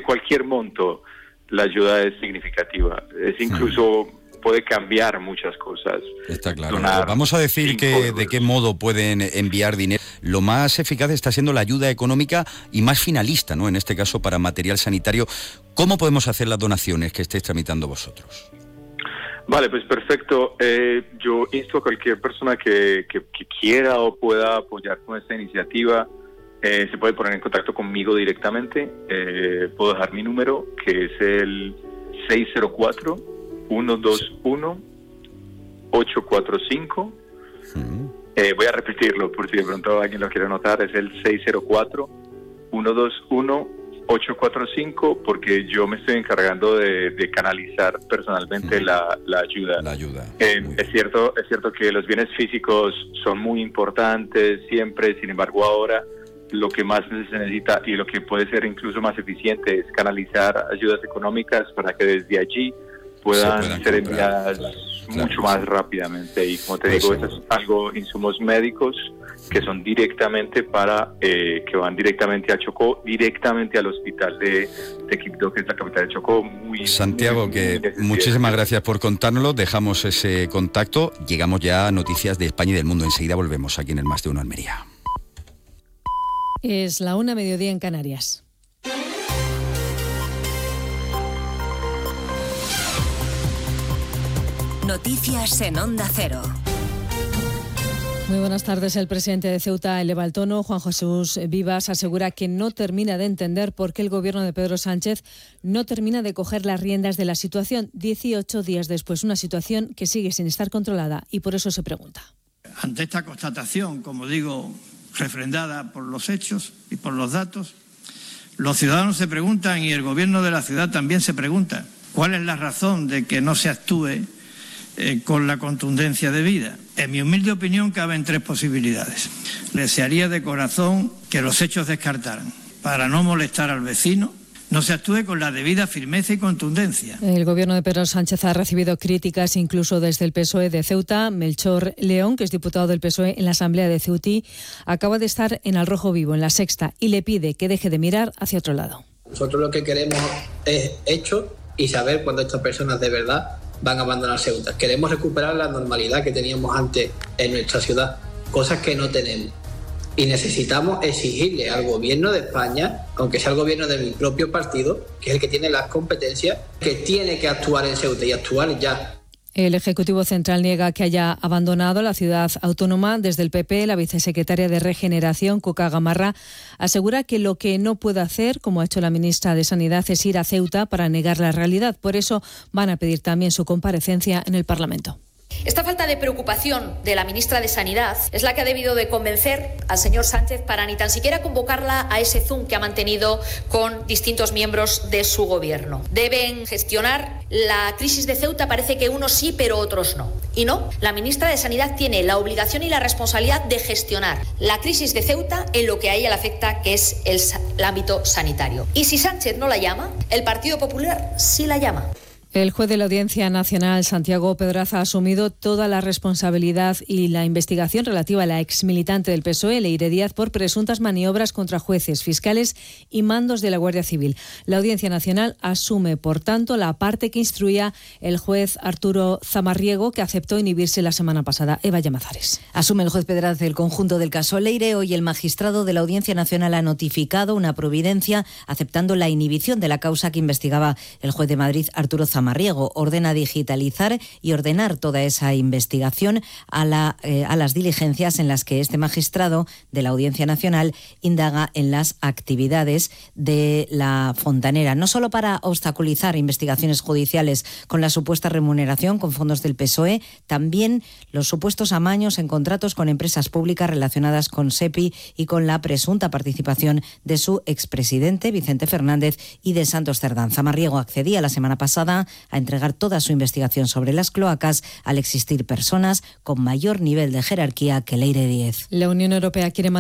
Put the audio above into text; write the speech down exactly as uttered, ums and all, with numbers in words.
cualquier monto, la ayuda es significativa. Es incluso... Hmm. puede cambiar muchas cosas. Está claro. Vamos a decir que de qué modo pueden enviar dinero. Lo más eficaz está siendo la ayuda económica y más finalista, ¿no? En este caso para material sanitario. ¿Cómo podemos hacer las donaciones que estéis tramitando vosotros? Vale, pues perfecto. Eh, yo insto a cualquier persona que, que, que quiera o pueda apoyar con esta iniciativa, eh, se puede poner en contacto conmigo directamente. Eh, puedo dejar mi número, que es el seis cero cuatro, uno dos uno, ocho cuatro cinco. Uh-huh. Eh, voy a repetirlo por si de pronto alguien lo quiere anotar. Es el seis cero cuatro, uno dos uno, ocho cuatro cinco, porque yo me estoy encargando de, de canalizar personalmente uh-huh. la, la ayuda. La ayuda. Eh, es cierto, es cierto que los bienes físicos son muy importantes siempre, sin embargo ahora lo que más se necesita y lo que puede ser incluso más eficiente es canalizar ayudas económicas para que desde allí puedan ser enviadas claro, claro, mucho claro. más rápidamente. Y como te pues digo, sí. Eso es algo, insumos médicos que son directamente para, eh, que van directamente a Chocó, directamente al hospital de, de Quibdó, que es la capital de Chocó. Muy, Santiago, muy, que muy muchísimas gracias por contárnoslo, dejamos ese contacto, llegamos ya a noticias de España y del mundo, enseguida volvemos aquí en el Más de Uno Almería. Es la una, mediodía en Canarias. Noticias en Onda Cero. Muy buenas tardes. El presidente de Ceuta eleva el tono. Juan Jesús Vivas asegura que no termina de entender por qué el gobierno de Pedro Sánchez no termina de coger las riendas de la situación dieciocho días después. Una situación que sigue sin estar controlada y por eso se pregunta. Ante esta constatación, como digo, refrendada por los hechos y por los datos, los ciudadanos se preguntan y el gobierno de la ciudad también se pregunta cuál es la razón de que no se actúe Eh, con la contundencia debida. En mi humilde opinión caben tres posibilidades. Desearía de corazón que los hechos descartaran. Para no molestar al vecino, no se actúe con la debida firmeza y contundencia. El gobierno de Pedro Sánchez ha recibido críticas incluso desde el P S O E de Ceuta. Melchor León, que es diputado del P S O E en la Asamblea de Ceutí, acaba de estar en Al Rojo Vivo, en La Sexta, y le pide que deje de mirar hacia otro lado. Nosotros lo que queremos es hechos y saber cuándo estas personas de verdad van a abandonar Ceuta. Queremos recuperar la normalidad que teníamos antes en nuestra ciudad, cosas que no tenemos. Y necesitamos exigirle al gobierno de España, aunque sea el gobierno de mi propio partido, que es el que tiene las competencias, que tiene que actuar en Ceuta y actuar ya. El Ejecutivo Central niega que haya abandonado la ciudad autónoma. Desde el P P, la vicesecretaria de Regeneración, Cuca Gamarra, asegura que lo que no puede hacer, como ha hecho la ministra de Sanidad, es ir a Ceuta para negar la realidad. Por eso van a pedir también su comparecencia en el Parlamento. Esta falta de preocupación de la ministra de Sanidad es la que ha debido de convencer al señor Sánchez para ni tan siquiera convocarla a ese Zoom que ha mantenido con distintos miembros de su gobierno. Deben gestionar la crisis de Ceuta, parece que unos sí, pero otros no. Y no, la ministra de Sanidad tiene la obligación y la responsabilidad de gestionar la crisis de Ceuta en lo que a ella le afecta, que es el, el ámbito sanitario. Y si Sánchez no la llama, el Partido Popular sí la llama. El juez de la Audiencia Nacional, Santiago Pedraza, ha asumido toda la responsabilidad y la investigación relativa a la exmilitante del P S O E, Leire Díaz, por presuntas maniobras contra jueces, fiscales y mandos de la Guardia Civil. La Audiencia Nacional asume, por tanto, la parte que instruía el juez Arturo Zamarriego, que aceptó inhibirse la semana pasada. Eva Llamazares. Asume el juez Pedraza el conjunto del caso Leire. Hoy el magistrado de la Audiencia Nacional ha notificado una providencia aceptando la inhibición de la causa que investigaba el juez de Madrid, Arturo Zamarriego. Zamarriego. Ordena digitalizar y ordenar toda esa investigación a, la, eh, a las diligencias en las que este magistrado de la Audiencia Nacional indaga en las actividades de la fontanera, no solo para obstaculizar investigaciones judiciales con la supuesta remuneración con fondos del P S O E, también los supuestos amaños en contratos con empresas públicas relacionadas con SEPI y con la presunta participación de su expresidente Vicente Fernández y de Santos Cerdán. Zamarriego accedía la semana pasada a entregar toda su investigación sobre las cloacas al existir personas con mayor nivel de jerarquía que Leire Díaz. La Unión Europea quiere